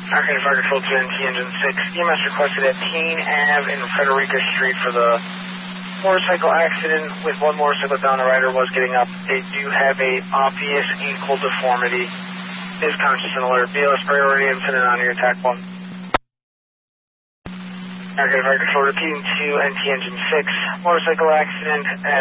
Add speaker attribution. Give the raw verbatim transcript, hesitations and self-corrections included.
Speaker 1: Arcade Fire Control to N T Engine six. E M S requested at Teen Ave in Frederica Street for the motorcycle accident with one motorcycle down. The rider was getting up. They do have a obvious ankle deformity. Is conscious and alert. B L S priority incident on your attack one. Arcade Fire Control repeating to N T Engine six. Motorcycle accident at